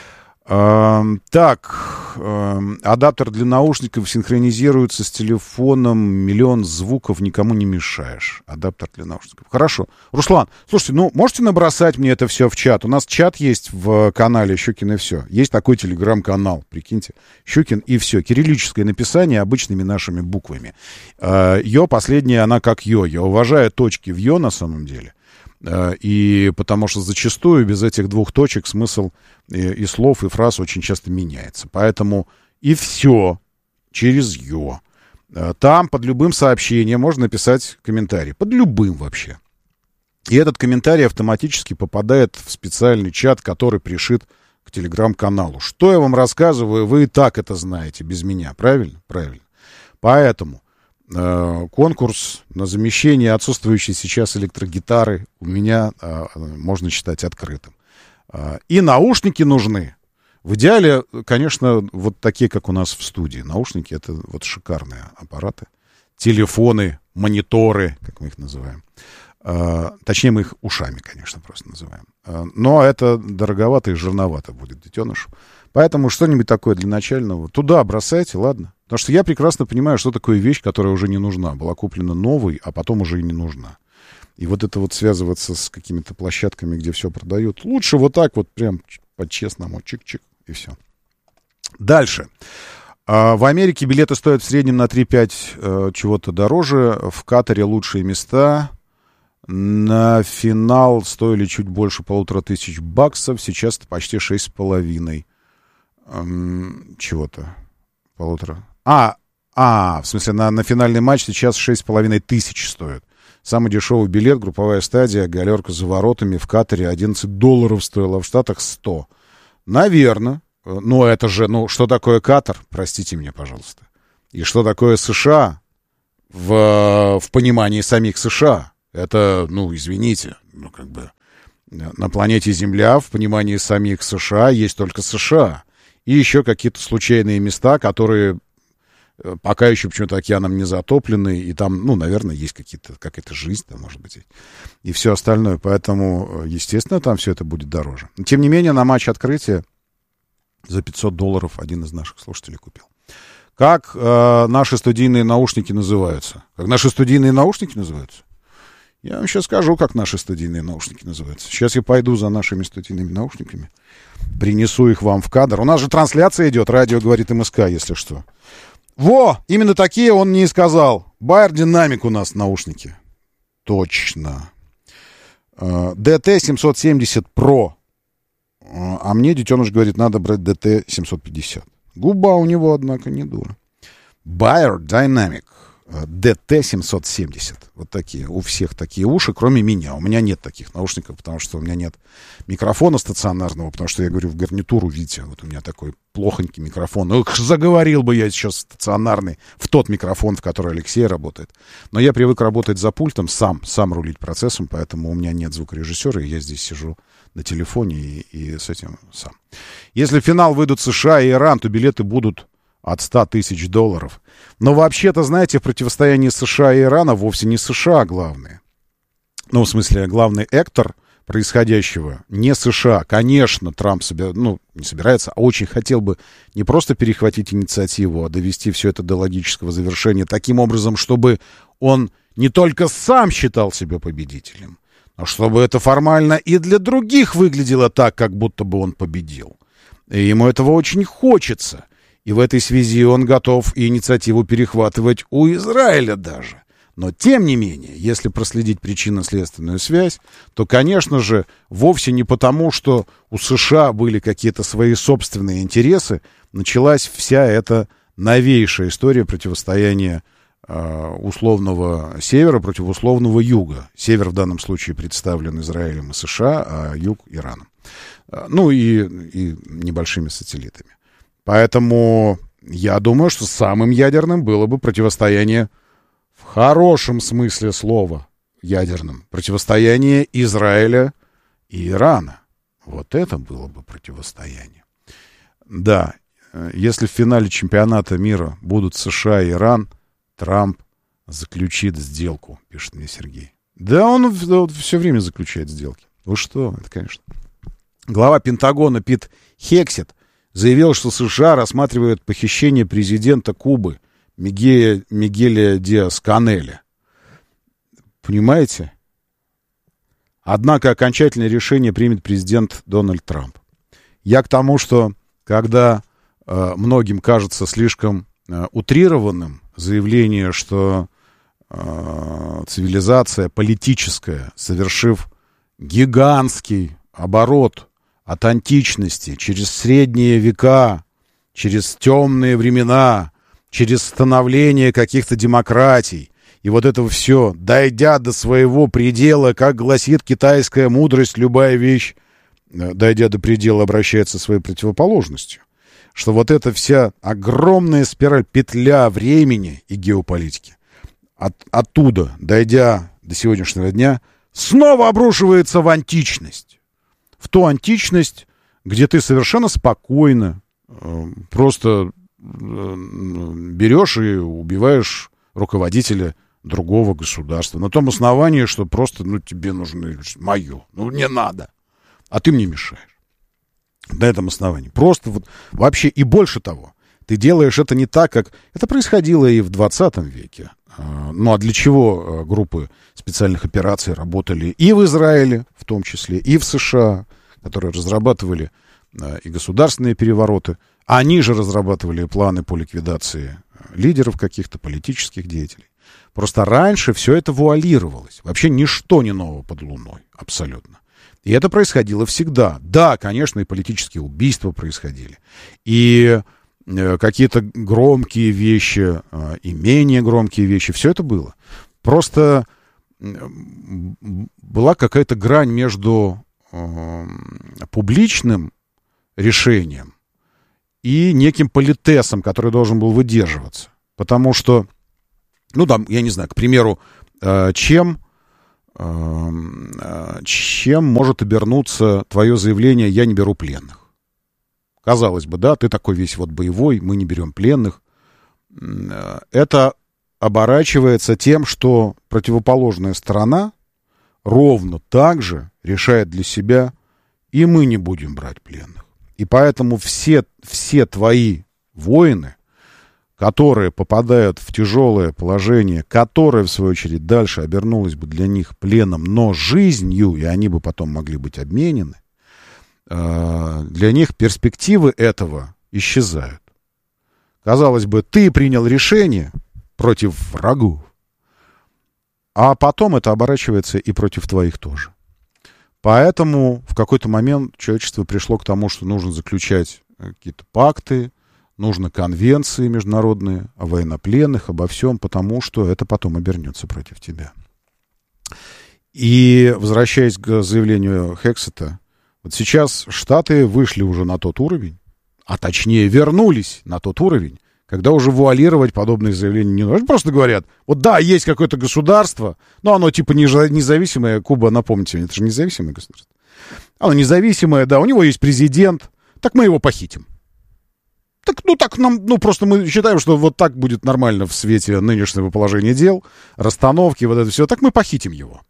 Адаптер для наушников синхронизируется с телефоном, миллион звуков, никому не мешаешь. Адаптер для наушников. Хорошо. Руслан, слушайте, можете набросать мне это все в чат? У нас чат есть в канале Щукин и все. Есть такой телеграм-канал, прикиньте. Щукин и все. Кириллическое написание обычными нашими буквами. Ё последняя, она как ё. Я уважаю точки в ё на самом деле. И потому что зачастую без этих 2 точек смысл и слов, и фраз очень часто меняется. Поэтому и все через ё. Там под любым сообщением можно написать комментарий. Под любым вообще. И этот комментарий автоматически попадает в специальный чат, который пришит к телеграм-каналу. Что я вам рассказываю, вы и так это знаете без меня. Правильно? Правильно. Поэтому конкурс на замещение отсутствующей сейчас электрогитары у меня можно считать открытым. И наушники нужны. В идеале, конечно, вот такие, как у нас в студии. Наушники — это вот шикарные аппараты. Телефоны, мониторы, как мы их называем. Точнее, мы их ушами, конечно, просто называем. Но это дороговато и жирновато будет детенышу. Поэтому что-нибудь такое для начального туда бросайте, ладно? Потому что я прекрасно понимаю, что такое вещь, которая уже не нужна. Была куплена новой, а потом уже и не нужна. И вот это вот связываться с какими-то площадками, где все продают, лучше вот так вот прям по-честному, чик-чик, и все. Дальше. В Америке билеты стоят в среднем на 3-5 чего-то дороже. В Катаре лучшие места. На финал стоили чуть больше $1500. Сейчас это почти 6,5 чего-то. В смысле, на финальный матч сейчас 6500 стоит. Самый дешевый билет, групповая стадия, галерка за воротами в Катаре $11 стоила, в Штатах $100. Наверное. Но это же, что такое Катар? Простите меня, пожалуйста. И что такое США в понимании самих США? Это, извините, на планете Земля в понимании самих США есть только США. И еще какие-то случайные места, которые пока еще почему-то океаном не затоплены, и там, наверное, есть какая-то жизнь там, может быть, и все остальное. Поэтому, естественно, там все это будет дороже. Но, тем не менее, на матч открытия за $500 один из наших слушателей купил. Как наши студийные наушники называются? Как наши студийные наушники называются? Я вам сейчас скажу, как наши студийные наушники называются. Сейчас я пойду за нашими студийными наушниками, принесу их вам в кадр. У нас же трансляция идет, радио говорит МСК, если что. Во! Именно такие он мне и сказал. Bayer Dynamic у нас наушники. Точно. DT770 Pro. А мне детеныш говорит, надо брать DT750. Губа у него, однако, не дура. Bayer Dynamic DT770. Вот такие. У всех такие уши, кроме меня. У меня нет таких наушников, потому что у меня нет микрофона стационарного, потому что я говорю в гарнитуру, видите, вот у меня такой плохонький микрофон. Заговорил бы я сейчас стационарный в тот микрофон, в который Алексей работает. Но я привык работать за пультом, сам рулить процессом, поэтому у меня нет звукорежиссера, и я здесь сижу на телефоне и с этим сам. Если в финал выйдут США и Иран, то билеты будут от $100 000. Но вообще-то, знаете, в противостоянии США и Ирана вовсе не США главные. В смысле, главный актор происходящего не США. Конечно, Трамп не собирается, а очень хотел бы не просто перехватить инициативу, а довести все это до логического завершения таким образом, чтобы он не только сам считал себя победителем, но чтобы это формально и для других выглядело так, как будто бы он победил. И ему этого очень хочется. И в этой связи он готов инициативу перехватывать у Израиля даже. Но, тем не менее, если проследить причинно-следственную связь, то, конечно же, вовсе не потому, что у США были какие-то свои собственные интересы, началась вся эта новейшая история противостояния условного севера против условного юга. Север в данном случае представлен Израилем и США, а юг — Ираном. И небольшими сателлитами. Поэтому я думаю, что самым ядерным было бы противостояние в хорошем смысле слова ядерным. Противостояние Израиля и Ирана. Вот это было бы противостояние. Да, если в финале чемпионата мира будут США и Иран, Трамп заключит сделку, пишет мне Сергей. Да, он все время заключает сделки. Вы что? Это, конечно. Глава Пентагона Пит Хексет заявил, что США рассматривают похищение президента Кубы Мигеля Диас-Канеля. Понимаете? Однако окончательное решение примет президент Дональд Трамп. Я к тому, что когда многим кажется слишком утрированным заявление, что цивилизация политическая, совершив гигантский оборот от античности, через средние века, через темные времена, через становление каких-то демократий, и вот это все, дойдя до своего предела, как гласит китайская мудрость, любая вещь, дойдя до предела, обращается со своей противоположностью. Что вот эта вся огромная спираль, петля времени и геополитики, оттуда, дойдя до сегодняшнего дня, снова обрушивается в античность. В ту античность, где ты совершенно спокойно просто берешь и убиваешь руководителя другого государства. На том основании, что просто, тебе нужно мое. Не надо. А ты мне мешаешь. На этом основании. Просто вообще, и больше того, ты делаешь это не так, как... Это происходило и в 20 веке. А для чего группы специальных операций работали и в Израиле, в том числе, и в США, которые разрабатывали и государственные перевороты. Они же разрабатывали планы по ликвидации лидеров каких-то, политических деятелей. Просто раньше все это вуалировалось. Вообще ничто не нового под луной. Абсолютно. И это происходило всегда. Да, конечно, и политические убийства происходили. И какие-то громкие вещи, и менее громкие вещи. Все это было. Просто была какая-то грань между публичным решением и неким политесом, который должен был выдерживаться. Потому что, я не знаю, к примеру, чем может обернуться твое заявление «я не беру пленных». Казалось бы, да, ты такой весь боевой, мы не берем пленных. Это оборачивается тем, что противоположная сторона ровно так же решает для себя, и мы не будем брать пленных. И поэтому все твои воины, которые попадают в тяжелое положение, которое, в свою очередь, дальше обернулось бы для них пленом, но жизнью, и они бы потом могли быть обменены, для них перспективы этого исчезают. Казалось бы, ты принял решение против врагов, а потом это оборачивается и против твоих тоже. Поэтому в какой-то момент человечество пришло к тому, что нужно заключать какие-то пакты, нужны конвенции международные о военнопленных, обо всем, потому что это потом обернется против тебя. И, возвращаясь к заявлению Хексета, сейчас Штаты вышли уже на тот уровень, а точнее вернулись на тот уровень, когда уже вуалировать подобные заявления не нужно. Просто говорят, есть какое-то государство, но оно типа независимое. Куба, напомните мне, это же независимое государство. Оно независимое, да, у него есть президент, так мы его похитим. Просто мы считаем, что так будет нормально в свете нынешнего положения дел, расстановки, это все, так мы похитим его.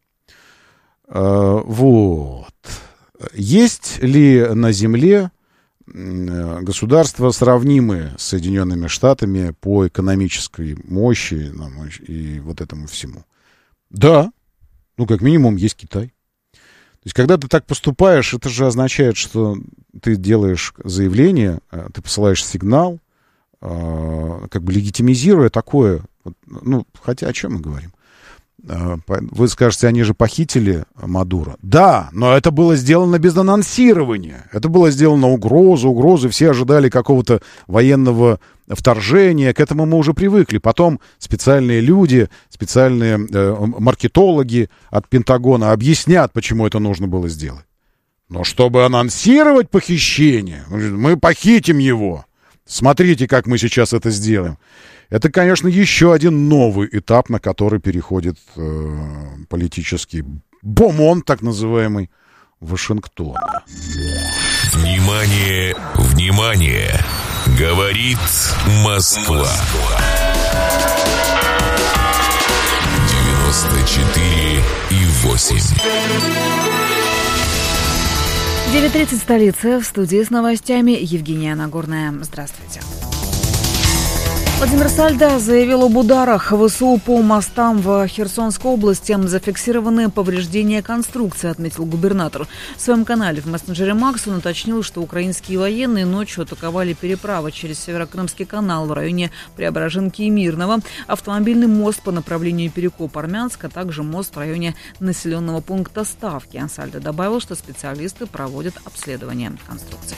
Есть ли на Земле государства, сравнимые с Соединенными Штатами по экономической мощи и этому всему? Да. Как минимум есть Китай. То есть, когда ты так поступаешь, это же означает, что ты делаешь заявление, ты посылаешь сигнал, легитимизируя такое. Хотя о чем мы говорим? Вы скажете, они же похитили Мадуро. Да, но это было сделано без анонсирования. Это было сделано угрозы. Все ожидали какого-то военного вторжения. К этому мы уже привыкли. Потом специальные люди, специальные маркетологи от Пентагона объяснят, почему это нужно было сделать. Но чтобы анонсировать похищение, мы похитим его. Смотрите, как мы сейчас это сделаем. Это, конечно, еще один новый этап, на который переходит политический бомонд, так называемый, Вашингтона. Внимание, внимание! Говорит Москва. 94,8. 9:30 столица. В студии с новостями Евгения Нагорная. Здравствуйте. Владимир Сальдо заявил об ударах ВСУ по мостам в Херсонской области. Зафиксированы повреждения конструкции, отметил губернатор. В своем канале в мессенджере Макс он уточнил, что украинские военные ночью атаковали переправы через Северокрымский канал в районе Преображенки и Мирного, автомобильный мост по направлению Перекоп-Армянск, а также мост в районе населенного пункта Ставки. Сальдо добавил, что специалисты проводят обследование конструкции.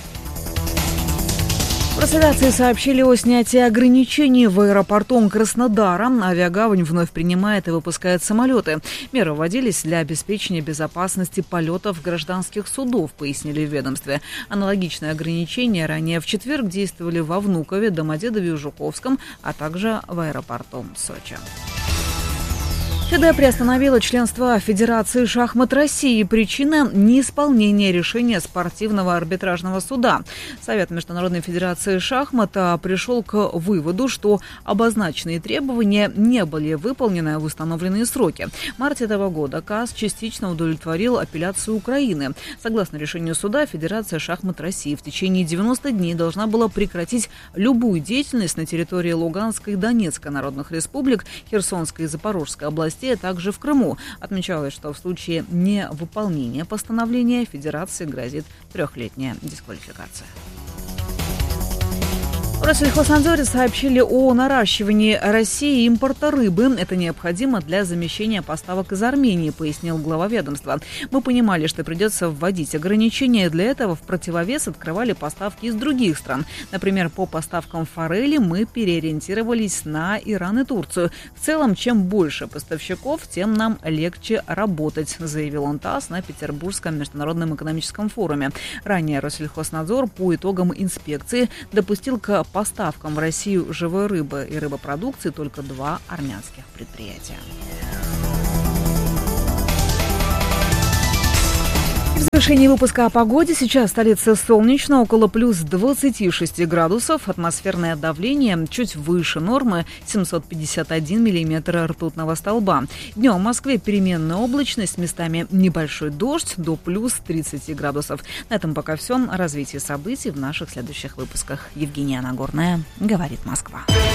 В Росавиации сообщили о снятии ограничений в аэропорту Краснодара. Авиагавань вновь принимает и выпускает самолеты. Меры вводились для обеспечения безопасности полетов гражданских судов, пояснили в ведомстве. Аналогичные ограничения ранее в четверг действовали во Внукове, Домодедове и Жуковском, а также в аэропорту Сочи. ФИДЕ приостановила членство Федерации шахмат России. Причина – неисполнение решения спортивного арбитражного суда. Совет Международной Федерации шахмат пришел к выводу, что обозначенные требования не были выполнены в установленные сроки. В марте этого года КАС частично удовлетворил апелляцию Украины. Согласно решению суда, Федерация шахмат России в течение 90 дней должна была прекратить любую деятельность на территории Луганской и Донецкой народных республик, Херсонской и Запорожской областей, а также в Крыму. Отмечалось, что в случае невыполнения постановления Федерации грозит 3-летняя дисквалификация. В Россельхознадзоре сообщили о наращивании России импорта рыбы. Это необходимо для замещения поставок из Армении, пояснил глава ведомства. Мы понимали, что придется вводить ограничения. Для этого в противовес открывали поставки из других стран. Например, по поставкам форели мы переориентировались на Иран и Турцию. В целом, чем больше поставщиков, тем нам легче работать, заявил он ТАСС на Петербургском международном экономическом форуме. Ранее Россельхознадзор по итогам инспекции допустил к поставкам в Россию живой рыбы и рыбопродукции только 2 армянских предприятия. В завершении выпуска о погоде. Сейчас в столице солнечно, около плюс 26 градусов. Атмосферное давление чуть выше нормы, 751 миллиметр ртутного столба. Днем в Москве переменная облачность, местами небольшой дождь, до плюс 30 градусов. На этом пока все. О развитии событий в наших следующих выпусках. Евгения Нагорная, «Говорит Москва».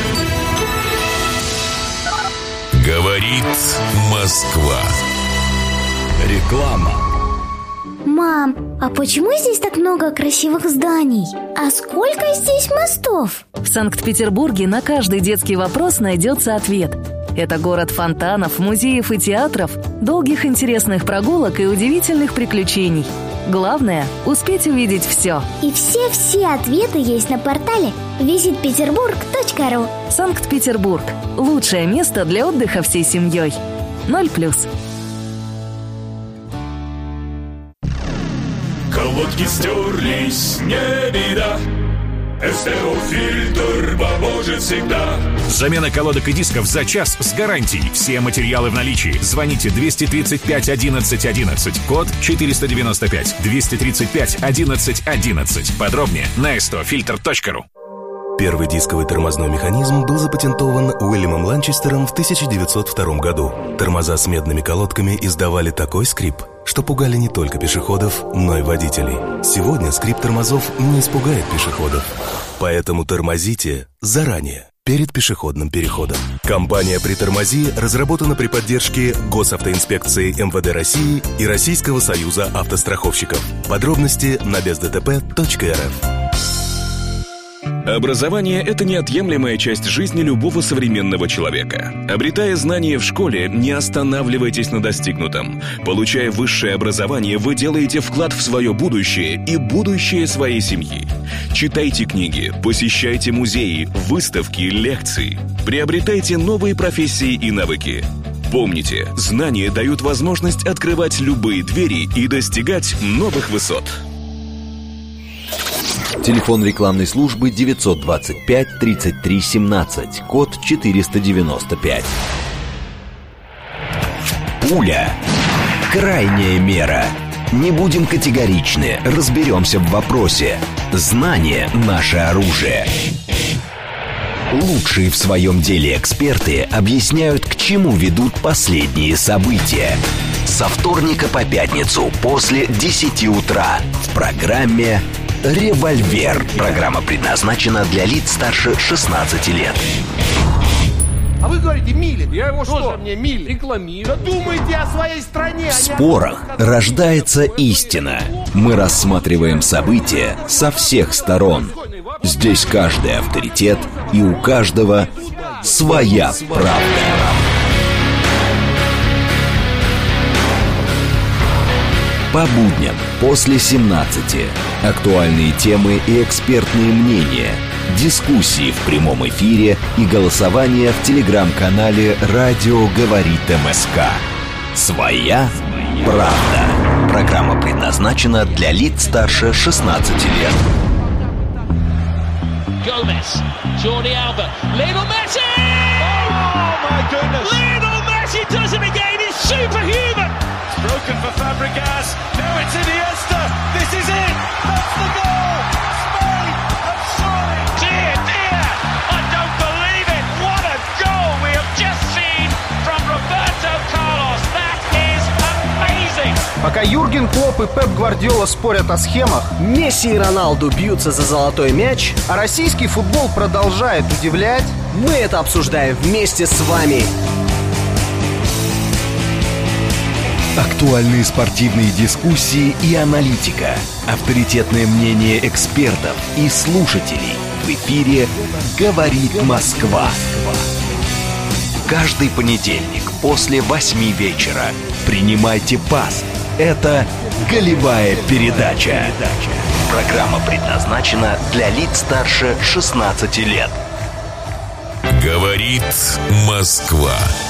Говорит Москва. Реклама. Мам, а почему здесь так много красивых зданий? А сколько здесь мостов? В Санкт-Петербурге на каждый детский вопрос найдется ответ. Это город фонтанов, музеев и театров, долгих интересных прогулок и удивительных приключений. Главное – успеть увидеть все. И все ответы есть на портале visitpeterburg.ru. Санкт-Петербург – лучшее место для отдыха всей семьей. 0+. Колодки стерлись, не беда. СТО-фильтр поможет всегда. Замена колодок и дисков за час с гарантией. Все материалы в наличии. Звоните 235 11 11. Код 495. 235 11 11. Подробнее на stofilter.ru. Первый дисковый тормозной механизм был запатентован Уильямом Ланчестером в 1902 году. Тормоза с медными колодками издавали такой скрип, что пугали не только пешеходов, но и водителей. Сегодня скрип тормозов не испугает пешеходов. Поэтому тормозите заранее, перед пешеходным переходом. Компания «Притормози» разработана при поддержке Госавтоинспекции МВД России и Российского союза автостраховщиков. Подробности на бездтп.рф. Образование – это неотъемлемая часть жизни любого современного человека. Обретая знания в школе, не останавливайтесь на достигнутом. Получая высшее образование, вы делаете вклад в свое будущее и будущее своей семьи. Читайте книги, посещайте музеи, выставки, лекции. Приобретайте новые профессии и навыки. Помните, знания дают возможность открывать любые двери и достигать новых высот. Телефон рекламной службы 925 33 17, код 495. Пуля. Крайняя мера. Не будем категоричны, разберемся в вопросе. Знание – наше оружие. Лучшие в своем деле эксперты объясняют, к чему ведут последние события. Со вторника по пятницу после 10 утра в программе «Револьвер». Программа предназначена для лиц старше 16 лет. А вы говорите, Милин. Я его что? Мне Милин рекламирую. Да думайте о своей стране. В спорах рождается истина. Мы рассматриваем события со всех сторон. Здесь каждый авторитет, и у каждого своя правда. По будням после 17. Актуальные темы и экспертные мнения. Дискуссии в прямом эфире и голосование в телеграм-канале «Радио говорит МСК». Своя правда. Программа предназначена для лиц старше 16 лет. Gomez, Jordi Alba, Lionel Messi! Oh my goodness! Lionel Messi! Messi does it again. He's superhuman. It's broken for Fabregas. Now it's Iniesta. This is it. That's the goal. Spain have soared. Dear, dear. I don't believe it. What a goal we have just seen from Roberto Carlos. That is amazing. Пока Юрген Клопп и Пеп Гвардиола спорят о схемах, Месси и Роналду бьются за золотой мяч, а российский футбол продолжает удивлять, мы это обсуждаем вместе с вами. Актуальные спортивные дискуссии и аналитика. Авторитетное мнение экспертов и слушателей. В эфире «Говорит Москва». Каждый понедельник после 8 вечера принимайте пас. Это «Голевая передача». Программа предназначена для лиц старше 16 лет. Говорит Москва.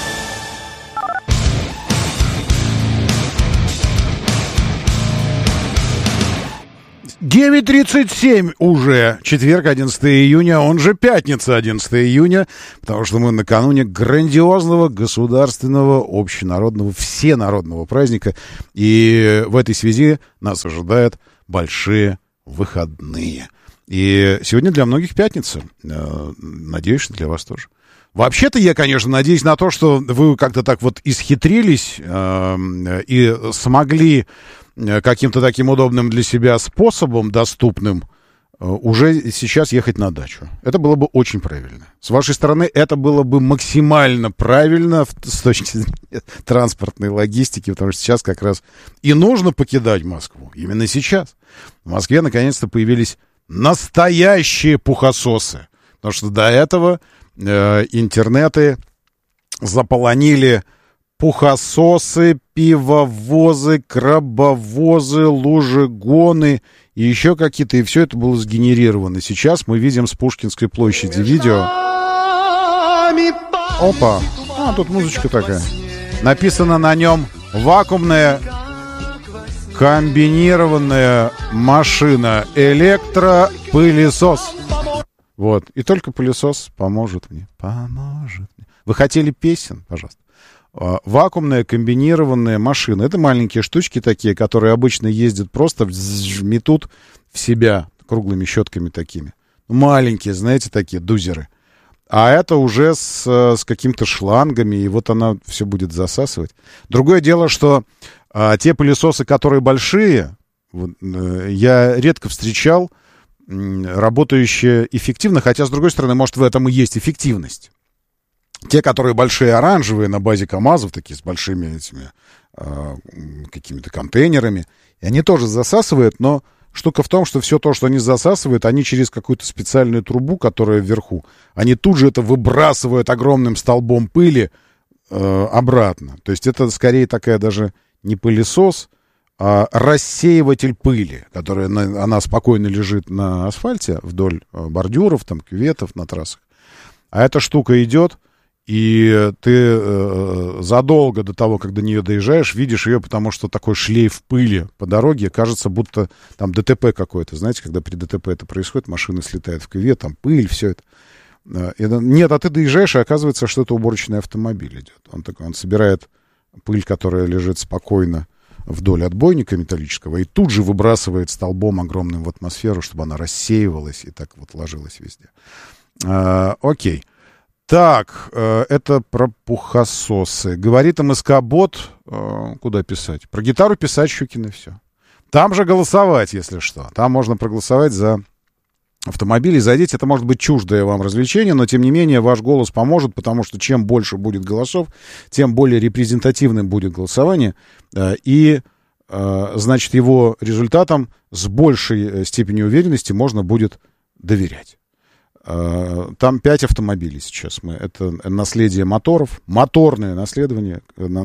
9:37 уже. Четверг, 11 июня, он же пятница, 11 июня, потому что мы накануне грандиозного государственного, общенародного, всенародного праздника. И в этой связи нас ожидают большие выходные. И сегодня для многих пятница. Надеюсь, что для вас тоже. Вообще-то я, конечно, надеюсь на то, что вы как-то так вот исхитрились и смогли каким-то таким удобным для себя способом, доступным, уже сейчас ехать на дачу. Это было бы очень правильно. С вашей стороны это было бы максимально правильно с точки зрения транспортной логистики, потому что сейчас как раз и нужно покидать Москву. Именно сейчас. В Москве наконец-то появились настоящие пухососы. Потому что до этого интернеты заполонили пухососы, пивовозы, крабовозы, лужегоны и еще какие-то. И все это было сгенерировано. Сейчас мы видим с Пушкинской площади видео. Опа! А, тут музычка такая. Написано на нем «Вакуумная комбинированная машина электропылесос». Вот. И только пылесос поможет мне. Поможет мне. Вы хотели песен? Пожалуйста. Вакуумная комбинированная машина. Это маленькие штучки такие, которые обычно ездят просто, метут в себя круглыми щетками такими. Маленькие, знаете, такие дузеры. А это уже с какими-то шлангами, и вот она все будет засасывать. Другое дело, что те пылесосы, которые большие, я редко встречал, работающие эффективно, хотя, с другой стороны, может, в этом и есть эффективность. Те, которые большие, оранжевые, на базе КАМАЗов, такие с большими этими какими-то контейнерами, и они тоже засасывают, но штука в том, что все то, что они засасывают, они через какую-то специальную трубу, которая вверху, они тут же это выбрасывают огромным столбом пыли обратно. То есть это скорее такая даже не пылесос, а рассеиватель пыли, которая она спокойно лежит на асфальте вдоль бордюров, там, кюветов на трассах. А эта штука идет, и ты задолго до того, как до нее доезжаешь, видишь ее, потому что такой шлейф пыли по дороге, кажется, будто там ДТП какое-то. Знаете, когда при ДТП это происходит, машина слетает в кювет, там пыль, все это. Нет, а ты доезжаешь, и оказывается, что это уборочный автомобиль идет. Он собирает пыль, которая лежит спокойно вдоль отбойника металлического, и тут же выбрасывает столбом огромным в атмосферу, чтобы она рассеивалась и так вот ложилась везде. Окей. Так, это про пухососы. Говорит МСК-бот, куда писать? Про гитару писать Щукин и все. Там же голосовать, если что. Там можно проголосовать за автомобили. Зайдите, это может быть чуждое вам развлечение, но тем не менее ваш голос поможет, потому что чем больше будет голосов, тем более репрезентативным будет голосование, и, значит, его результатам с большей степенью уверенности можно будет доверять. Там 5 автомобилей сейчас. Это наследие моторов, моторное наследие,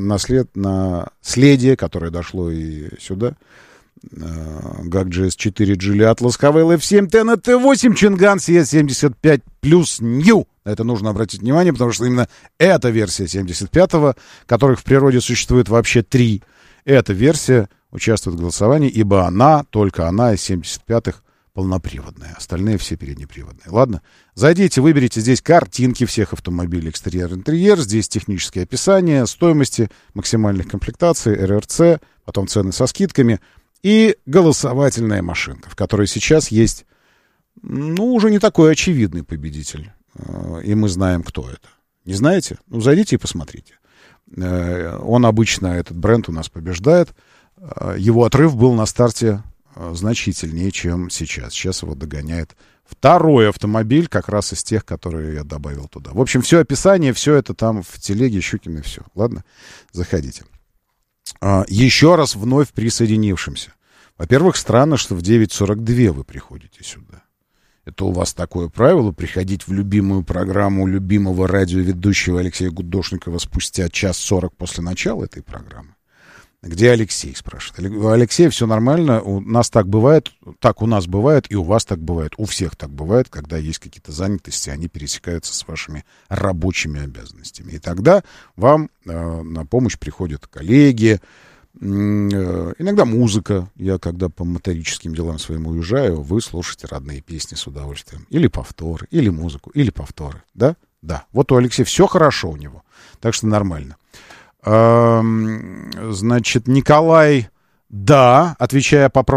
которое дошло и сюда. GAC GS4, Geely Atlas, Hawei LF7, Tena T8, Чинган CS75 плюс New. Это нужно обратить внимание, потому что именно эта версия 75-го, которых в природе существует вообще 3, эта версия участвует в голосовании, ибо она, только она из 75-х полноприводная, остальные все переднеприводные. Ладно? Зайдите, выберите здесь картинки всех автомобилей, экстерьер-интерьер, здесь техническое описание, стоимости, максимальных комплектаций, РРЦ, потом цены со скидками и голосовательная машинка, в которой сейчас есть, ну, уже не такой очевидный победитель. И мы знаем, кто это. Не знаете? Ну, зайдите и посмотрите. Он обычно, этот бренд у нас побеждает. Его отрыв был на старте значительнее, чем сейчас. Сейчас его догоняет второй автомобиль, как раз из тех, которые я добавил туда. В общем, все описание, все это там в телеге Щукиной, все. Ладно? Заходите. Еще раз вновь присоединившимся. Во-первых, странно, что в 9:42 вы приходите сюда. Это у вас такое правило, приходить в любимую программу любимого радиоведущего Алексея Гудошникова спустя 1:40 после начала этой программы? Где Алексей, спрашивает. Алексей, все нормально, у нас так бывает, так у нас бывает, и у вас так бывает, у всех так бывает, когда есть какие-то занятости, они пересекаются с вашими рабочими обязанностями. И тогда вам на помощь приходят коллеги, иногда музыка. Я, когда по моторическим делам своим уезжаю, вы слушаете родные песни с удовольствием. Или повторы, или музыку, или повторы. Да? Да. Вот у Алексея все хорошо у него, так что нормально. Значит, Николай, да, отвечая по